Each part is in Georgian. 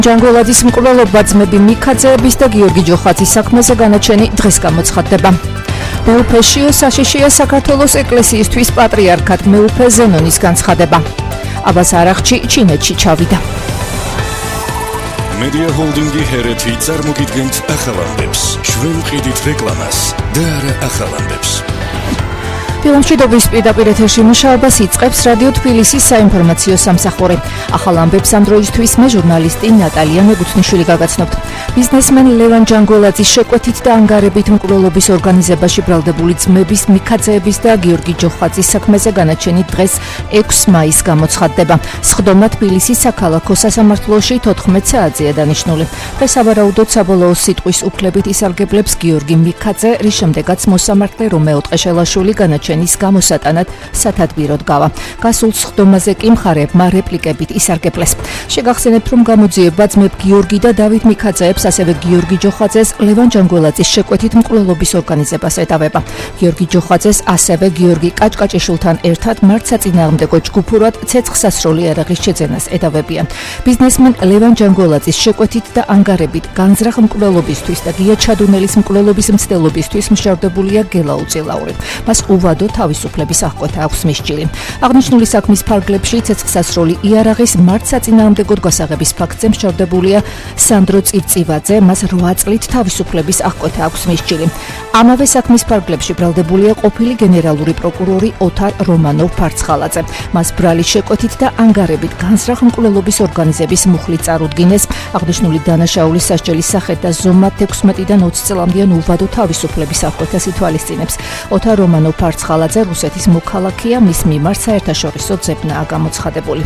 ჯანგველაძის მკვლელობა ძმები მიქაძეების და გიორგი ჯოხაძის საქმეზე განაჩენი დღეს გამოცხადდება. მეუფეშიო საშიშია საქართველოს ეკლესიისთვის პატრიარქად მეუფე ზენონის განცხადება. აბას არახჩი ჩინეთში ჩავიდა. Media Holding-ი ჰერეთი წარმოგიდგენთ ახალამდებს. ჩვენ ვყიდით რეკლამას და არა ახალამდებს. ფილმშიდობის პირდაპირ ეთერში მუშაობას იწყებს რადიო თბილისის საინფორმაციო სამსახური. ახალ ამბებს ამ დროისთვის მე ჟურნალისტი ნატალია მეგუთნიშვილი გაგაცნობთ. ბიზნესმენ ლევან ჯანგველაძის შეკვეთით და ანგარებით მკვლელობის ორგანიზებაში ბრალდებული ძმების მიქაძეების და გიორგი ჯოხაძის საქმეზე განაჩენი დღეს 6 მაისს გამოცხადდება. სხდომა თბილისის საქალაქო სასამართლოში 14 საათზეა დანიშნული. დღეს სავარაუდოდ საბოლოო სიტყვის უფლებით ისარგებლებს გიორგი მიქაძე, რის შემდეგაც მოსამართლე რომეო ტყეშელაშვილი განაჩენის გამოსატანად სათადბიროდ გავა. გასულ სხდომაზე კი მხარეებმა რეპლიკებით ისარგებლეს. შეგახსენებთ, რომ გამოძიება ძმებ გიორგი და დავით მიქაძეებს, ასევე გიორგი ჯოხაძეს ლევან ჯანგველაძის შეკვეთით მკვლელობის ორგანიზებას ეტავება. გიორგი ჯოხაძეს ასევე გიორგი კაჭკაჭიშვილთან ერთად მართსაწინააღმდეგო ჯგუფურად ცეცხლსასროლი იარაღის შეძენას ეტავებიან. ბიზნესმენ ლევან ჯანგველაძის შეკვეთით და ანგარებით განზრახ მკვლელობისთვის და გია ჩადუნელის მკვლელობის მცდელობისთვის მშავდებულია გელა უწილაური. მას უვადო თავისუფლების აღკვეთა აქვს მისჯილი. აღნიშნული საქმის ფარგლებში ცეცხლსასროლი იარაღის მართსაწინააღმდეგოდ გასაღების ფაქტზე მშავდებულია სანდრო წირწივაძე, მას 8 წლით თავისუფლების აღკვეთა აქვს მისჯილი. ამავე საქმის ფარგლებში ბრალდებულია ყოფილი გენერალური პროკურორი ოთარ რომანოვ-ფარცხალაძე. მას ბრალის შეკვეთით და ანგარებით განზრახ მკვლელობის ორგანიზების მუხლი წარუდგინეს. აღნიშნული დანაშაულის სასჯელის სახე და ზომა 16-დან 20 წლამდეან უვადო თავისუფლების აღკვეთას ითვალისწინებს. ოთარ რომანოვ-ფარცხალაძე რუსეთის მოქალაქეა, მის მიმართ საერთაშორისო ძებნაა გამოცხადებული.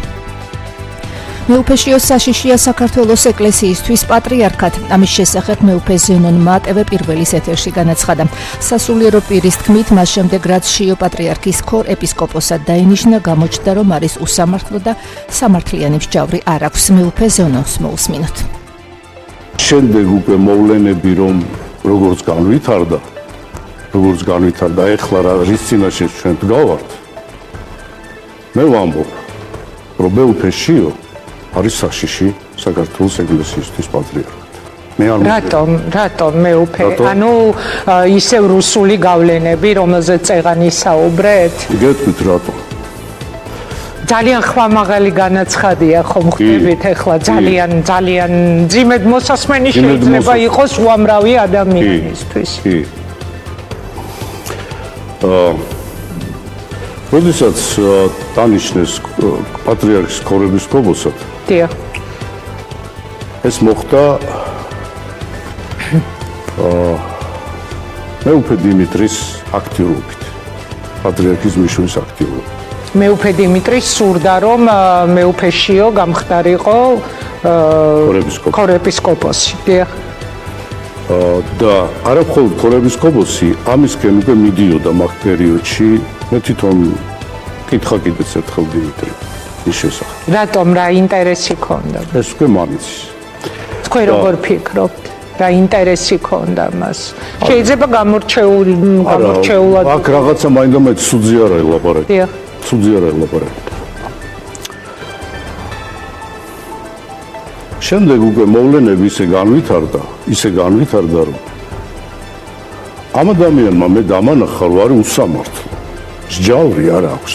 მეუფეშიო საშიშია საქართველოს ეკლესიისთვის პატრიარქად. ამის შესახებ მეუფე ზენონმა ატევ პირველის ეთერში განაცხადა. სასულიერო პირის თქმით, მას შემდეგ რაც შიო პატრიარქის ქორ ეპისკოპოსად დაინიშნა, გამოჩნდა, რომ არის უსამართლო და სამართლიანი მსჯავრი არ აქვს. მეუფე ზენონს მოусმინოთ. შემდეგ უკვე მოვლენები, რომ როგორც განვითარდა, ეხლა რის წინაშე ჩვენ დგავართ. მე ვამბობ, რომ მეუფეშიო არის საშიში საქართველოს ეკლესიისთვის პატრიარქად. რატომ მეუფე? ანუ ისევ რუსული გავლენები, რომელზეც წეღან ისაუბრეთ? გეტყვით რატომ? ძალიან ხვამაღალი განაცხადია, ხომ ხვდებით ახლა ძალიან ძიმედ მოსასმენი შეიძლება იყოს უამრავი ადამიანისთვის. როდესაც დანიშნეს პატრიარქის ქორ ეპისკოპოსად, ეს მოხდა მეუფე დიმიტრის აქტიურობით, პატრიარქის მიშვის აქტიურობით. მეუფე დიმიტრის სურდა, რომ მეუფეშიო გამხდარიყო ქორ ეპისკოპოსი. და არა მხოლოდ ქორ ეპისკოპოსი, ამისკენ უკვე მიდიოდა მაგ პერიოდში. მე თვითონ კითხა კიდეც ერთხელ დიმიტრი ის შესახებ. რატომ, რა ინტერესი ქონდა? ეს უკვე მაინც. თქვენ როგორ ფიქრობთ? რა ინტერესი ქონდა მას? შეიძლება გამორჩეულად აქ რაღაცა მაინდამაინც ცუძი არ ელაპარაკე. ცუძი არ ელაპარაკე. შემდეგ უკვე მოვლენები ისე განვითარდა, რომ ამ ადამიანმა მე დამანახა, რომ არის უსამართლო. მსჯავრი არ აქვს.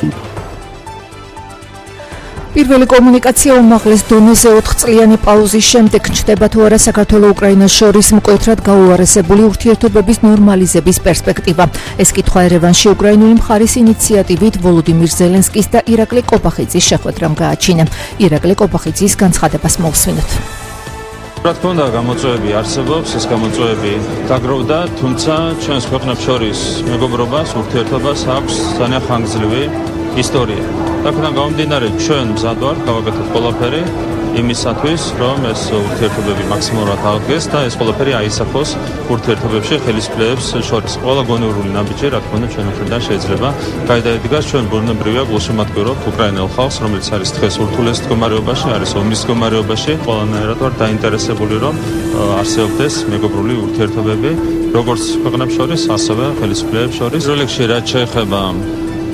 პირველი კომუნიკაცია უმაღლეს დონეზე 4 წლიანი პაუზის შემდეგ ჩნდება თუ არა საქართველოს-უკრაინას შორის მკვეთრად გაუარესებული ურთიერთობების ნორმალიზების პერსპექტივა. ეს კითხვა ერევანში უკრაინული მხარის ინიციატივით ვოლოდიმირ ზელენსკის და ირაკლი კობახიძის შეხვედრამ გააჩინა. ირაკლი კობახიძის განცხადებას მოვსმინოთ. რა თქმა უნდა, გამოწვევები არსებობს, ეს გამოწვევები დაგროვდა, თუმცა ჩვენს ქვეყნებს შორის მეგობრობას, ურთიერთობას აქვს ძალიან ხანგრძლივი ისტორია. აქედან გამომდინარე, ჩვენ მზად ვართ გავაკეთოთ ყველაფერი იმისათვის, რომ ეს ურთიერთობები მაქსიმალურად აღდგეს და ეს ყველაფერი აისახოს ურთიერთობებში ხელისუფლებებს შორის. ყველა გონივრული ნაბიჯი, რა თქმა უნდა, ჩვენ მხრიდან შეიძლება გაიდაიდგას. ჩვენ ბუნებრივია გულშემატკივრობთ უკრაინელ ხალხს, რომელიც არის დღეს ურთულეს მდგომარეობაში, არის ომის მდგომარეობაში. ყველანაირად ვარ დაინტერესებული, რომ არსებობდეს მეგობრული ურთიერთობები, როგორც ქვეყნებს შორის, ასევე ხელისუფლებებს შორის. როლექსში რაც შეეხება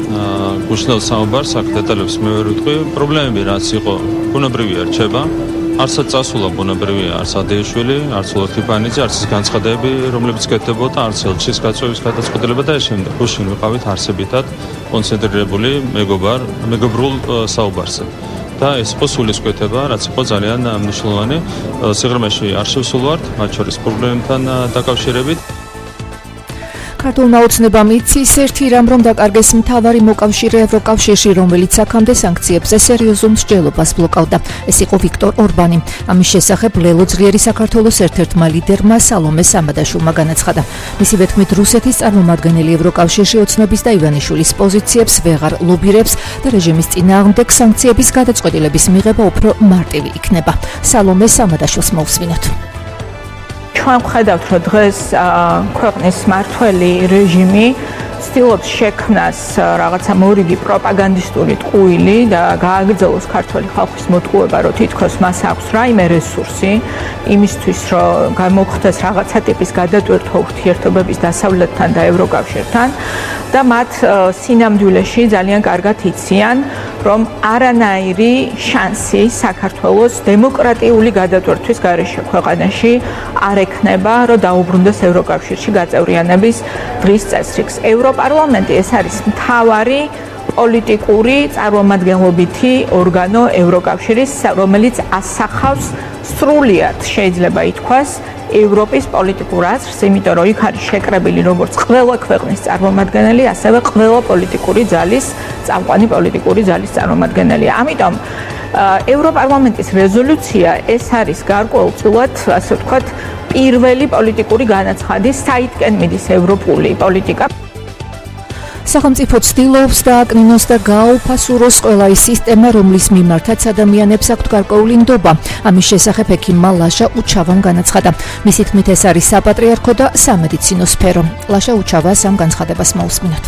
გუშინდელ საუბარს, აქ დეტალებს მე ვერ ვიტყვი. პრობლემები რაც იყო, ბუნებრივია რჩება. არცად წასულა ბუნებრივია, არც ადეიშვილი, არც ლოთიფანიძე, არც ის განცხადებები, რომლებიც კეთდებოდა, არც ელჩის გაწვევის გადაწყვეტილება და ეს შემდეგ. გუშინ ვიყავით არსებითად კონცენტრირებული მეგობრულ საუბარზე. და ეს იყო სულისკვეთება, რაც იყო ძალიან მნიშვნელოვანი. სიღრმეში არ შევსულვართ, მათ შორის პრობლემებთან დაკავშირებით. ქართულმა ოცნებამ იცის ერთი რამ, რომ დაკარგეს მთავარი მოკავშირე ევროკავშირში, რომელიც აქამდე სანქციებზე სერიოზულ მსჯელობას ბლოკავდა. ეს იყო ვიქტორ ორბანი. ამის შესახებ ლელო ძლიერი საქართველოს ერთ-ერთმა ლიდერმა სალომე სამადაშვილმა განაცხადა. მისივე თქმით, რუსეთის წარმომადგენელი ევროკავშირში ოცნების და ივანიშვილის პოზიციებს ვეღარ ლობირებს და რეჟიმის წინააღმდეგ სანქციების გადაწყვეტილების მიღება უფრო მარტივი იქნება. სალომე სამადაშვილს მოვსმინოთ. ჩვენ ვხედავთ, რომ დღეს ქვეყნის მმართველი რეჟიმი ცდილობს შექმნას რაღაცა მორიგი პროპაგანდისტური ტყუილი და გააგრძელოს ქართული ხალხის მოტყუება, რომ თითქოს მას აქვს რაიმე რესურსი იმისთვის, რომ გამოხდეს რაღაცა ტიპის გადატვირთვა ურთიერთობების დასავლეთთან და ევროკავშირთან და მათ სინამდვილეში ძალიან კარგად იციან, რომ არანაირი შანსი საქართველოს დემოკრატიული გადატვირთვის გარეშე ქვეყანაში არ ექნება, რომ დაუბრუნდეს ევროკავშირში გაწევრიანების დღის წესრიგს. ევროპარლამენტი ეს არის მთავარი პოლიტიკური წარმომადგენლობითი ორგანო ევროკავშირის, რომელიც ასახავს სრულიად შეიძლება ითქვას ევროპის პოლიტიკურ აზრს, იმიტომ რომ იქ არის შეკრებილი როგორც ყველა ქვეყნის წარმომადგენელი, ასევე ყველა პოლიტიკური ძალის, წამყვანი პოლიტიკური ძალის წარმომადგენელი. ამიტომ ევროპარლამენტის რეზოლუცია ეს არის გარკვეულწილად, ასე ვთქვათ, პირველი პოლიტიკური განაცხადი, საიდკენ მიდის ევროპული პოლიტიკა. სახელმწიფო ცდილობს დააკნინოს და გააუფასუროს ყველა ის სისტემა, რომლის მიმართაც ადამიანებს აქვთ გარკვეული ნდობა. ამის შესახებ ექიმმა ლაშა უჩავამ განაცხადა. მისი თქმით, ეს არის საპატრიარქო და სამედიცინო სფერო. ლაშა უჩავას ამ განცხადებას მოусმინოთ.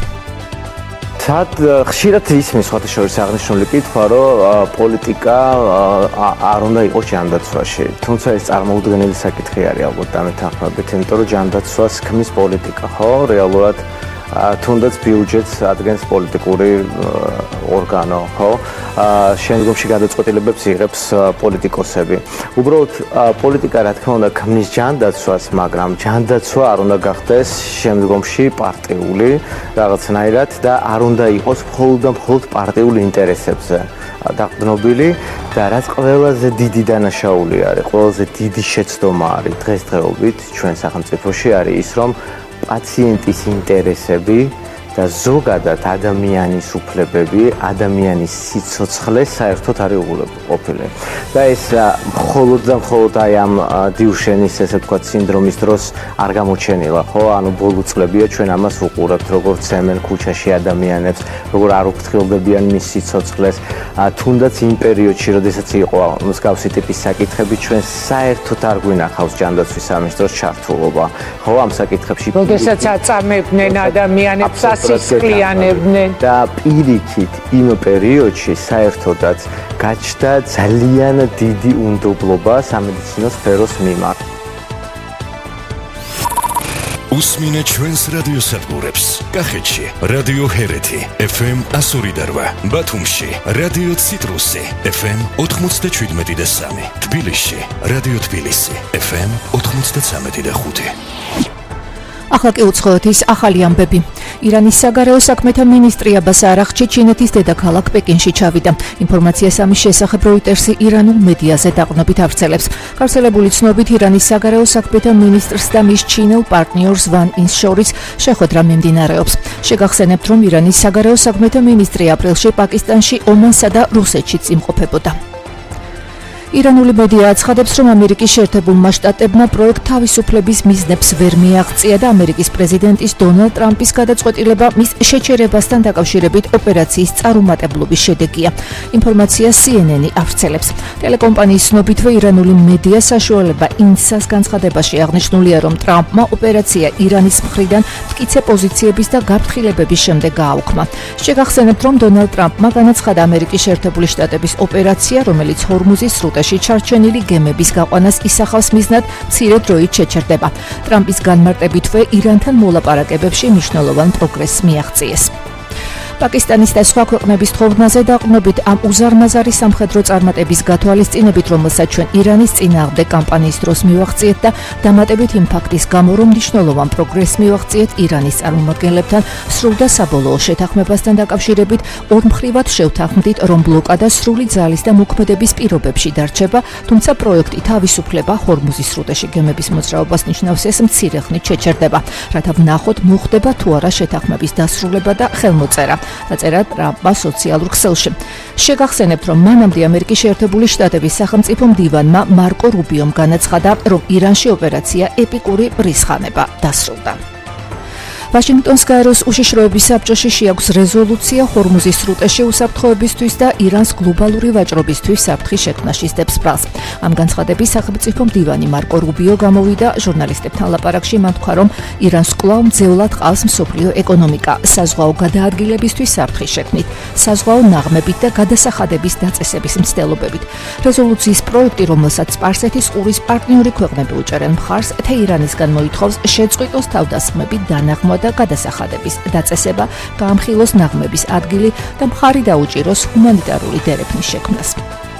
ხშირად ისმის სხვათაშორის აღნიშნული კითხვა, რომ პოლიტიკა არ უნდა იყოს ჯანდაცვაში. თუმცა ეს წარმოუდგენელი საკითხი არის ალბათ დამეთანხმებით, იმიტომ რომ ჯანდაცვას ქმნის პოლიტიკა, ხო? რეალურად თუნდაც ბიუჯეტს ადგენს პოლიტიკური ორგანო, ხო? შემდგომში გადაწყვეტილებებს იღებს პოლიტიკოსები. უბრალოდ პოლიტიკა რა თქმა უნდა ქმნის ჯანდაცვას, მაგრამ ჯანდაცვა არ უნდა გახდეს შემდგომში პარტიული რაღაცნაირად და არ უნდა იყოს მხოლოდ და მხოლოდ პარტიული ინტერესებზე დაყრდნობილი და რაც ყველაზე დიდი დანაშაული არის, ყველაზე დიდი შეცდომა არის დღესდღეობით ჩვენ სახელმწიფოში არის ის, რომ პაციენტის ინტერესები და ზოგადად ადამიანის უფლებები, ადამიანის სიცოცხლე საერთოდ არ უღურებყოფილი. და ეს მხოლოდ და მხოლოდ აი ამ დიუშენის, ესე ვთქვათ, სინდრომის დროს არ გამოჩენილა, ხო? ანუ ბოლო წლებია ჩვენ ამას ვუყურებთ, როგორ ცემენ ქუჩაში ადამიანებს, როგორ არ უფრთხილდებიან მის სიცოცხლეს. თუნდაც იმ პერიოდში, როდესაც იყო მსგავსი ტიპის საკითხები, ჩვენ საერთოდ არ გვინახავს ჯანდაცვის სამინისტროს ჩართულობა. ხო, ამ საკითხებში. როდესაც აწამებდნენ ადამიანებს, ასისყლიანებდნენ და პირიქით იმ პერიოდში საერთოდაც გაჩნდა ძალიან დიდი უნდობლობა სამედიცინო სფეროს მიმართ. უსმინე ჩვენს რადიოსადგურებს. კახეთში რადიო ჰერეთი FM 102.8, ბათუმში რადიო ციტრუსი FM 97.3, თბილისში რადიო თბილისი FM 93.5. ახლა კი უცხოეთის ახალი ამბები. ირანის საგარეო საქმეთა მინისტრი აბას არაღჩი ჩინეთის დედაქალაქ პეკინში ჩავიდა. ინფორმაციას ამის შესახებ როიტერსი ირანულ მედიაზე დაყრდნობით ავრცელებს. გავრცელებული ცნობით ირანის საგარეო საქმეთა მინისტრს და მის ჩინელ პარტნიორს ვან ინს შორის შეხვედრა მიმდინარეობს. შეგახსენებთ, რომ ირანის საგარეო საქმეთა მინისტრი აპრილში პაკისტანში, ომანსა და რუსეთშიც იმყოფებოდა. ირანული მედია აცხადებს, რომ ამერიკის შეერთებულმა შტატებმა პროექტ თავისუფლების მიზნებს ვერ მიაღწია და ამერიკის პრეზიდენტის დონალდ ტრამპის გადაწყვეტილება მის შეჩერებასთან დაკავშირებით ოპერაციის წარუმატებლობის შედეგია. ინფორმაცია CNN-ი ავრცელებს. ტელეკომპანიის ცნობითვე ირანული მედია საშუალება ინსას განცხადებაში აღნიშნულია, რომ ტრამპმა ოპერაცია ირანის მხრიდან მტკიცე პოზიციების და გაფრთხილებების შემდეგ გააუქმა. შეგახსენებთ, რომ დონალდ ტრამპმა განაცხადა ამერიკის შეერთებული შტატების ოპერაცია, რომელიც ჰორმუზის სრუტეში ჩარჩენილი გემების გაყვანას ისახავს მიზნად მცირე დროით შეჩერდება. ტრამპის განმარტებითვე ირანთან მოლაპარაკებებში მნიშვნელოვან პროგრესს მიაღწიეს. პაკისტანის და სხვა ქვეყნების თხოვნაზე დაყრდნობით ამ უზარმაზარი სამხედრო წარმატების გათვალისწინებით, რომელსაც ჩვენ ირანის წინააღმდეგ კამპანიის დროს მივაღწიეთ და დამატებით იმ ფაქტის გამო, რომ მნიშვნელოვან პროგრესს მივაღწიეთ ირანის წარმომადგენლებთან სრულ და საბოლოო შეთანხმებასთან დაკავშირებით, ორმხრივად შევთანხმდით, რომ ბლოკადა სრული ძალის და მოქმედების პირობებში დარჩება, თუმცა პროექტი თავისუფლება ჰორმუზის სრუტეში გემების მოძრაობას ნიშნავს ეს მცირე ხნით შეჩერდება, რათა ვნახოთ მოხდება თუ არა შეთანხმების დასრულება და ხელმოწერა. დაწერა ტრამპმა სოციალურ ქსელში. შეგახსენებთ, რომ მანამდე ამერიკის შეერთებული შტატების სახელმწიფო მდივანმა მარკო რუბიომ განაცხადა, რომ ირანში ოპერაცია ეპიკური პრისხანება დასრულდა. ვაშინგტონს გაეროს უშიშროების საბჭოში შეაქვს რეზოლუცია ჰორმუზის სრუტეში უსაფრთხოებისთვის და ირანს გლობალური ვაჭრობისთვის საფრთხის შექმნაში სდებს ბრალს. ამ განცხადების სახელმწიფო მდივანი მარკო რუბიო გამოვიდა ჟურნალისტებთან ლაპარაკში, მან თქვა, რომ ირანს კვლავ მძევლად ყავს მსოფლიო ეკონომიკა, საზღვაო გადაადგილებისთვის საფრთხის შექმნით, საზღვაო ნაღმებით და გადასახადების დაწესების მცდელობებით. რეზოლუციის პროექტი, რომელსაც სპარსეთის ყურის პარტნიორი ქვეყნები უჭერენ მხარს, თეირანისგან მოითხოვს შეწყვიტოს თავდასხმები, დანაღმვა და გადასახადების დაწესება, გაამხილოს ნაღმების ადგილი და მხარი დაუჭიროს ჰუმანიტარული დერეფნის შექმნას.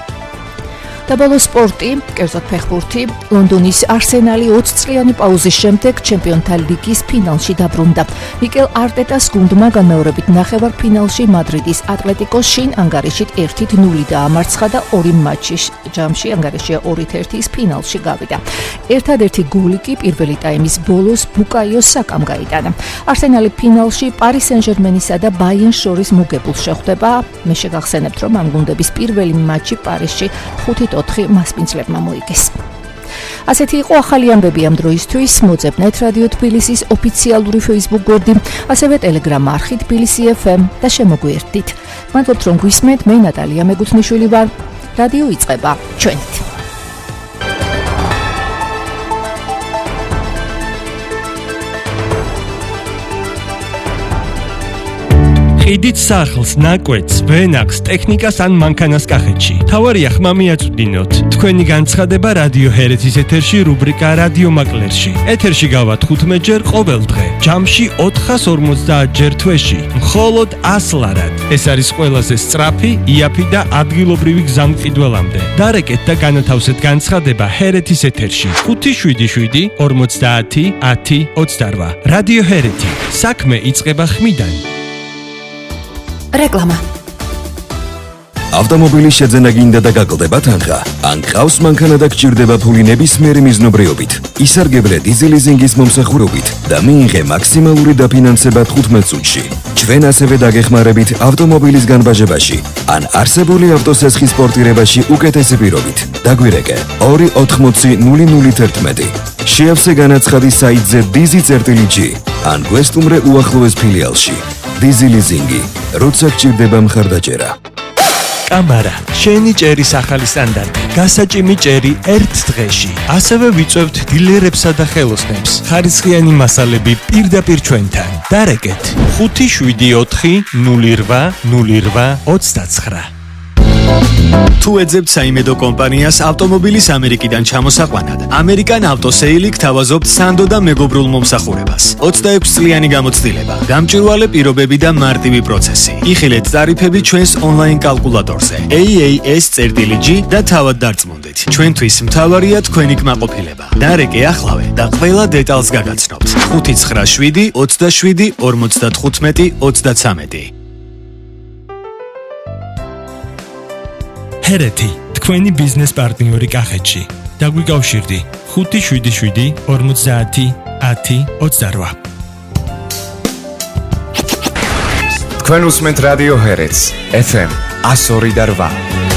დაბალო სპორტი, კერძოდ ფეხბურთი, ლონდონის არსენალი 20 წლიანი პაუზის შემდეგ ჩემპიონთა ლიგის ფინალში დაბრუნდა. მიკელ არტეტას გუნდმა განმეორებით ნახევარფინალში მადრიდის ატლეტიკოს შინ ანგარიშით 1-0 დაამარცხა და 2 მატჩის ჯამში ანგარიშია 2-1-ის ფინალში გავიდა. ერთადერთი გოლი კი პირველი ტაიმის ბოლოს ბუკაიო საკამ გაიტანა. არსენალი ფინალში პარი სენ-ჟერმენისა და ბაიერნს შორის მოგებულს შეხვდება. მე შეგახსენებთ, რომ ამ გუნდების პირველი მატჩი პარიზში 5-4 მასპინძლებმა მოიგეს. ასეთი იყო ახალი ამბები ამ დროისთვის. მოძებნეთ რადიო თბილისის ოფიციალური Facebook გვერდი, ასევე Telegram არხი თბილისი FM და შემოგვიერთდით. მადლობთ, რომ გვისმენთ. მე ნატალია მეგუთნიშვილი ვარ. რადიო იწყება ჩვენით. ყიდით სახლს, ნაკვეთს, ვენახს, ტექნიკას ან მანქანას კახეთში. თავარია ხმა მიაწვდინოთ. თქვენი განცხადება რადიო ჰერეთის ეთერში რუბრიკა რადიო მაკლერში. ეთერში გავა 15 ჯერ ყოველ დღე. ჯამში 450 ჯერ თვეში. მხოლოდ 100 ლარად. ეს არის ყველაზე სწრაფი, იაფი და ადგილობრივი გზამყიდველამდე. დარეკეთ და განათავსეთ განცხადება ჰერეთის ეთერში. 577 50 10 28. რადიო ჰერეთი. საქმე იწყება ხმიდან. რეკლამა. ავტომობილის შეძენა გინდა და გაკლდება თანხა. ან ყავს მანქანა და გჭირდება ფული ნებისმიერი მიზნობრიობით. ისარგებლე დიზელიზინგის მომსახურებით და მიიღე მაქსიმალური დაფინანსება 15 წუთში. ჩვენ ასევე დაგეხმარებით ავტომობილის განბაჟებაში ან არსებული ავტოსესხის პორტირებაში უკეთესი პირობით. დაგვირეკე 280 შეავსე განაცხადი საიტზე dizi.g ან გვესტუმრე უახლოეს ფილიალში. დიზელიზინგი, როცა გჭირდება მხარდაჭერა. კამარა, შენი ჭერის ახალი სტანდარტი. გასაჭიმი ჭერი ერთ დღეში. ასევე ვიწევთ დილერებსა და ხელოსნებს. ხარისხიანი მასალები პირდაპირ ჩვენთან. დარეკეთ 574 08 08 29. თუ ეძებთ საიმედო კომპანიას ავტომობილის ამერიკიდან ჩამოსაყვანად, ამერიკან ავტოსეილი გთავაზობთ სანდო და მეგობრულ მომსახურებას. 26 წლიანი გამოცდილება, გამჭვირვალე პირობები და მარტივი პროცესი. იხილეთ ტარიფები ჩვენს ონლაინ კალკულატორზე. AAS.g და თავად დარწმუნდით. ჩვენთვის მთავარია თქვენი კმაყოფილება. დარეკე ახლავე და ყველა დეტალს გაგაცნობთ. 597 27 55 33. ჰერეთი, თქვენი ბიზნეს პარტნიორი კახეთში. დაგვიკავშირდი 577 50 10 28. თქვენ უსმენთ რადიო ჰერეთს FM 102.8.